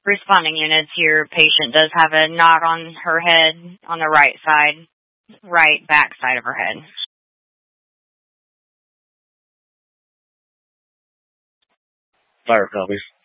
responding units, your patient does have a knot on her head on the right side, right back side of her head. Fire copies.